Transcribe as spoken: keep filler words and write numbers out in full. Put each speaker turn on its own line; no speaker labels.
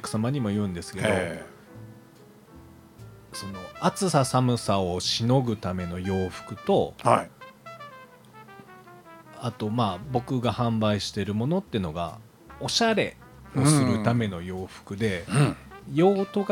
様にも言うんですけど、その暑さ寒さをしのぐための洋服と、
はい、
あとまあ僕が販売してるものっていうのがおしゃれをするための洋服で、
うん、
用途が